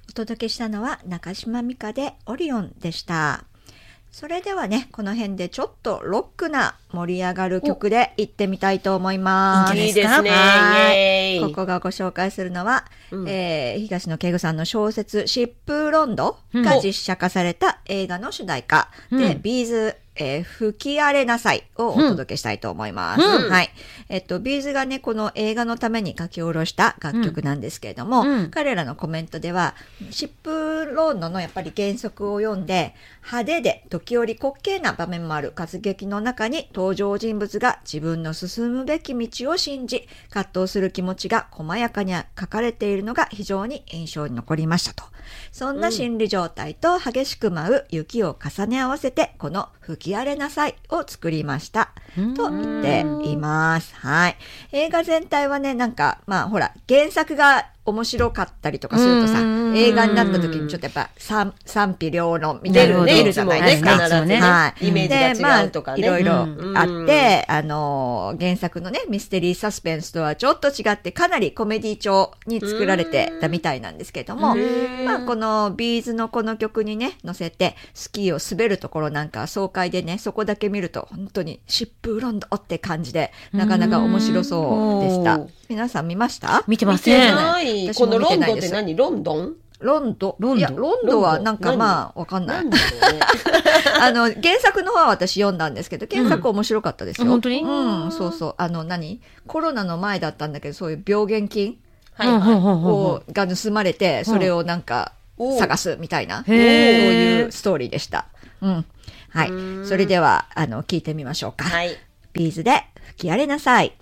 お届けしたのは中島美嘉でオリオンでした。それではね、この辺でちょっとロックな盛り上がる曲で行ってみたいと思います。 いいですね。 はい。 イエーイ。 ここがご紹介するのは、東野圭吾さんの小説疾風ロンドが実写化された映画の主題歌で、ビーズ、吹き荒れなさいをお届けしたいと思います。はい。ビーズがね、この映画のために書き下ろした楽曲なんですけれども、彼らのコメントでは、疾風ロンドのやっぱり原則を読んで、派手で時折滑稽な場面もある活劇の中に登場人物が自分の進むべき道を信じ、葛藤する気持ちが細やかに書かれているのが非常に印象に残りましたと。そんな心理状態と激しく舞う雪を重ね合わせて、この吹き荒れなさいを作りましたと言っています。はい。映画全体はね、なんか、まあほら、原作が面白かったりとかするとさ、映画になった時にちょっとやっぱ賛否両論みたいなの出るじゃないですか。 はい。イメージが違うとかね。 いろいろあって、原作のね、ミステリーサスペンスとはちょっと違って、かなりコメディ調に作られてたみたいなんですけれども、まあこのビーズのこの曲にね、乗せて、スキーを滑るところなんか爽快でね、そこだけ見ると本当に疾風ロンドって感じで、なかなか面白そうでした。皆さん見ました？ 見てません。このロンドって何？ロンドン？ ロンドはなんかまあわかんない。原作の方は私読んだんですけど、原作面白かったですよ。 本当に？ そうそう。コロナの前だったんだけど、そういう病原菌が盗まれて、それをなんか探すみたいな、そういうストーリーでした。はい。それでは、聞いてみましょうか。ビーズで吹き荒れなさい。